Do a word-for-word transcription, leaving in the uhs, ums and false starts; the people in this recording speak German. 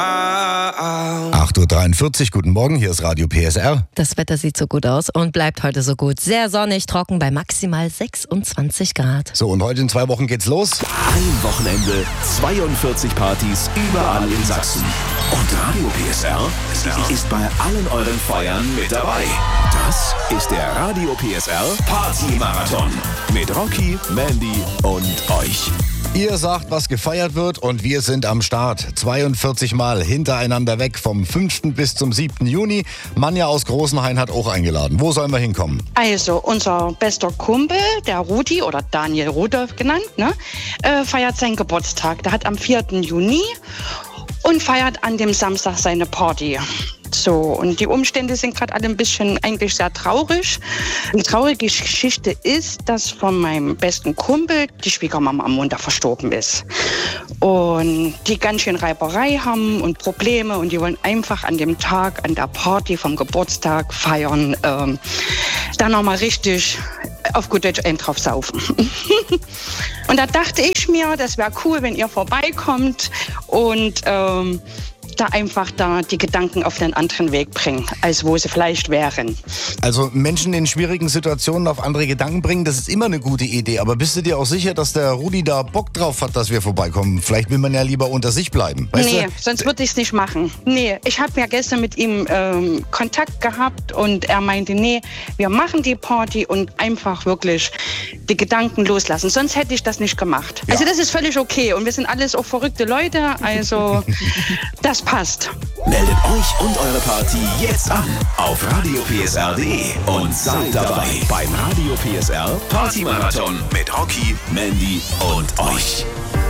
acht Uhr dreiundvierzig, guten Morgen, hier ist Radio P S R. Das Wetter sieht so gut aus und bleibt heute so gut. Sehr sonnig, trocken bei maximal sechsundzwanzig Grad. So, und heute in zwei Wochen geht's los. Ein Wochenende, zweiundvierzig Partys überall in Sachsen. Und Radio P S R ist bei allen euren Feiern mit dabei. Das ist der Radio P S R Party-Marathon mit Rocky, Mandy und euch. Ihr sagt, was gefeiert wird, und wir sind am Start. zweiundvierzig Mal hintereinander weg, vom fünften bis zum siebten Juni. Manja aus Großenhain hat auch eingeladen. Wo sollen wir hinkommen? Also, unser bester Kumpel, der Rudi, oder Daniel Rudolf genannt, ne, äh, feiert seinen Geburtstag. Der hat am vierten Juni und feiert an dem Samstag seine Party. So, und die Umstände sind gerade alle ein bisschen eigentlich sehr traurig. Eine traurige Geschichte ist, dass von meinem besten Kumpel die Schwiegermama am Montag verstorben ist. Und die ganz schön Reiberei haben und Probleme, und die wollen einfach an dem Tag, an der Party vom Geburtstag feiern, ähm, dann nochmal richtig auf gut Deutsch einen drauf saufen. Und da dachte ich mir, das wäre cool, wenn ihr vorbeikommt und ähm, da einfach da die Gedanken auf einen anderen Weg bringen, als wo sie vielleicht wären. Also Menschen in schwierigen Situationen auf andere Gedanken bringen, das ist immer eine gute Idee. Aber bist du dir auch sicher, dass der Rudi da Bock drauf hat, dass wir vorbeikommen? Vielleicht will man ja lieber unter sich bleiben. Weißt nee, du? Sonst würde ich es nicht machen. Nee, ich habe ja gestern mit ihm ähm, Kontakt gehabt und er meinte, nee, wir machen die Party und einfach wirklich die Gedanken loslassen. Sonst hätte ich das nicht gemacht. Ja. Also das ist völlig okay und wir sind alles auch verrückte Leute, also das passt. Meldet euch und eure Party jetzt an auf radio p s r punkt d e und seid dabei beim Radio P S R Party Marathon mit Rocky, Mandy und euch.